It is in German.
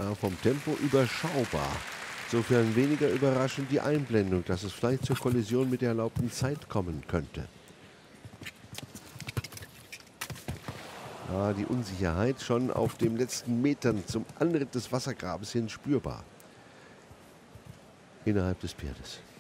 Ja, vom Tempo überschaubar. Insofern weniger überraschend die Einblendung, dass es vielleicht zur Kollision mit der erlaubten Zeit kommen könnte. Ja, die Unsicherheit schon auf den letzten Metern zum Anritt des Wassergrabes hin spürbar. Innerhalb des Pferdes.